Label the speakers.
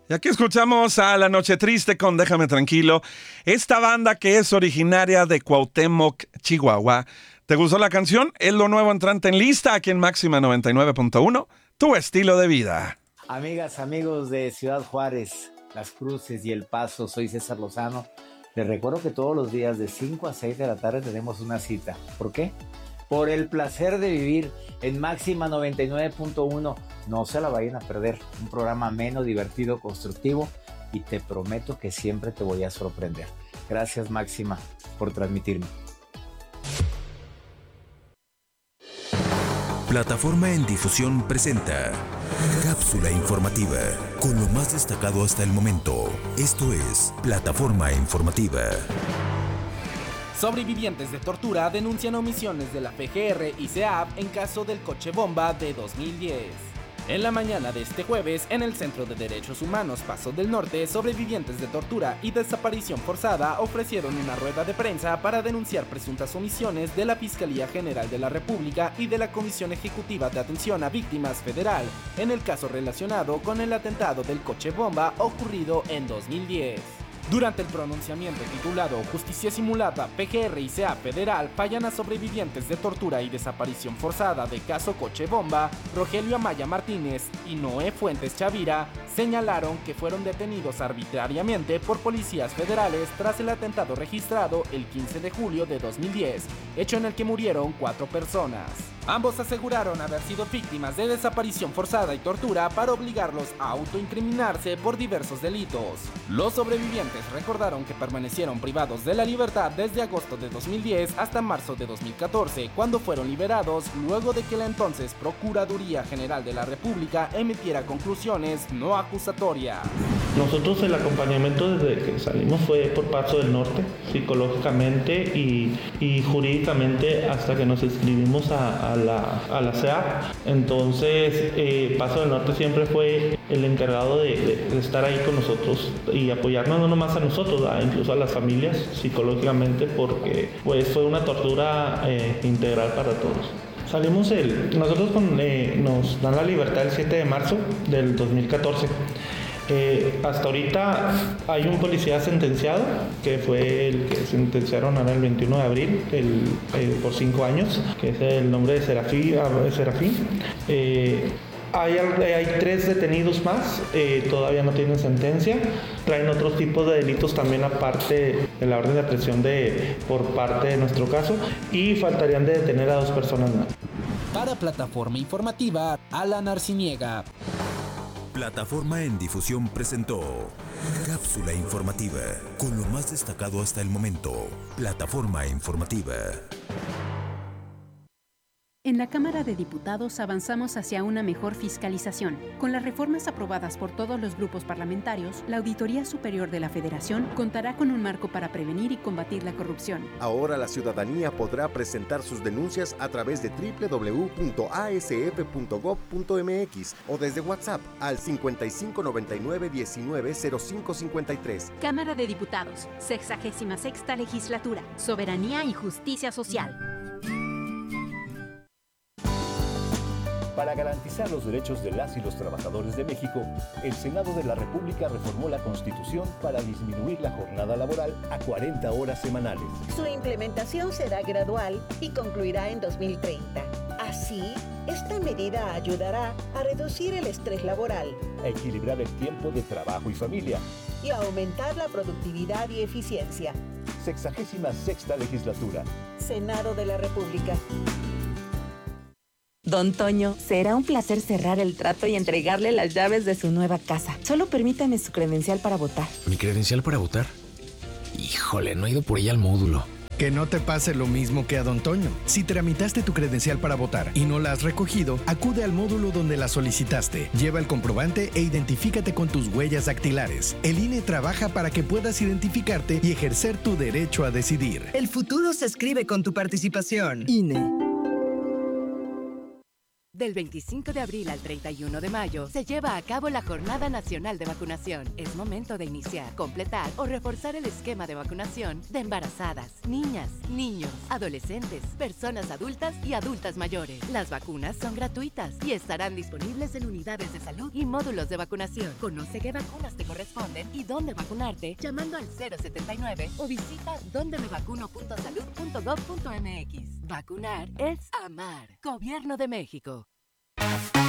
Speaker 1: Y aquí escuchamos a La Noche Triste con Déjame Tranquilo, esta banda que es originaria de Cuauhtémoc, Chihuahua. ¿Te gustó la canción? Es lo nuevo entrante en lista aquí en Máxima 99.1, tu estilo de vida.
Speaker 2: Amigas, amigos de Ciudad Juárez, Las Cruces y El Paso, soy César Lozano. Les recuerdo que todos los días de 5 a 6 de la tarde tenemos una cita. ¿Por qué? Por el placer de vivir en Máxima 99.1. No se la vayan a perder. Un programa ameno, divertido, constructivo y te prometo que siempre te voy a sorprender. Gracias, Máxima, por transmitirme.
Speaker 3: Plataforma en Difusión presenta Cápsula Informativa, con lo más destacado hasta el momento. Esto es Plataforma Informativa.
Speaker 4: Sobrevivientes de tortura denuncian omisiones de la PGR y SEAP en caso del coche bomba de 2010. En la mañana de este jueves, en el Centro de Derechos Humanos Paso del Norte, sobrevivientes de tortura y desaparición forzada ofrecieron una rueda de prensa para denunciar presuntas omisiones de la Fiscalía General de la República y de la Comisión Ejecutiva de Atención a Víctimas Federal en el caso relacionado con el atentado del coche bomba ocurrido en 2010. Durante el pronunciamiento titulado Justicia Simulada, PGR y SEAP Federal fallan a sobrevivientes de tortura y desaparición forzada de caso Coche Bomba, Rogelio Amaya Martínez y Noé Fuentes Chavira señalaron que fueron detenidos arbitrariamente por policías federales tras el atentado registrado el 15 de julio de 2010, hecho en el que murieron 4 personas. Ambos aseguraron haber sido víctimas de desaparición forzada y tortura para obligarlos a autoincriminarse por diversos delitos. Los sobrevivientes recordaron que permanecieron privados de la libertad desde agosto de 2010 hasta marzo de 2014, cuando fueron liberados luego de que la entonces Procuraduría General de la República emitiera conclusiones no acusatorias.
Speaker 5: Nosotros el acompañamiento desde que salimos fue por Paso del Norte, psicológicamente y jurídicamente hasta que nos inscribimos a la SEAP. Entonces Paso del Norte siempre fue el encargado de estar ahí con nosotros y apoyarnos no nomás a nosotros, incluso a las familias psicológicamente, porque pues fue una tortura integral para todos. Salimos nosotros nos dan la libertad el 7 de marzo del 2014. Hasta ahorita hay un policía sentenciado, que fue el que sentenciaron ahora el 21 de abril por 5 años, que es el nombre de Serafín. Hay 3 detenidos más, todavía no tienen sentencia, traen otros tipos de delitos también aparte de la orden de aprehensión por parte de nuestro caso, y faltarían de detener a 2 personas más.
Speaker 4: Para Plataforma Informativa, Alan Arciniega.
Speaker 3: Plataforma en Difusión presentó Cápsula Informativa, con lo más destacado hasta el momento. Plataforma Informativa.
Speaker 6: En la Cámara de Diputados avanzamos hacia una mejor fiscalización. Con las reformas aprobadas por todos los grupos parlamentarios, la Auditoría Superior de la Federación contará con un marco para prevenir y combatir la corrupción.
Speaker 7: Ahora la ciudadanía podrá presentar sus denuncias a través de www.asf.gov.mx o desde WhatsApp al 5599-190553.
Speaker 6: Cámara de Diputados, 66ª Legislatura, Soberanía y Justicia Social.
Speaker 8: Para garantizar los derechos de las y los trabajadores de México, el Senado de la República reformó la Constitución para disminuir la jornada laboral a 40 horas semanales.
Speaker 9: Su implementación será gradual y concluirá en 2030. Así, esta medida ayudará a reducir el estrés laboral,
Speaker 8: a equilibrar el tiempo de trabajo y familia
Speaker 9: y a aumentar la productividad y eficiencia.
Speaker 8: 66ª Legislatura.
Speaker 9: Senado de la República.
Speaker 10: Don Toño, será un placer cerrar el trato y entregarle las llaves de su nueva casa. Solo permítame su credencial para votar.
Speaker 11: ¿Mi credencial para votar? Híjole, no he ido por ella al módulo.
Speaker 12: Que no te pase lo mismo que a Don Toño. Si tramitaste tu credencial para votar y no la has recogido, acude al módulo donde la solicitaste. Lleva el comprobante e identifícate con tus huellas dactilares. El INE trabaja para que puedas identificarte y ejercer tu derecho a decidir.
Speaker 13: El futuro se escribe con tu participación.
Speaker 12: INE.
Speaker 13: Del 25 de abril al 31 de mayo se lleva a cabo la Jornada Nacional de Vacunación. Es momento de iniciar, completar o reforzar el esquema de vacunación de embarazadas, niñas, niños, adolescentes, personas adultas y adultas mayores. Las vacunas son gratuitas y estarán disponibles en unidades de salud y módulos de vacunación. Conoce qué vacunas te corresponden y dónde vacunarte llamando al 079 o visita dondemevacuno.salud.gov.mx. Vacunar es amar. Gobierno de México.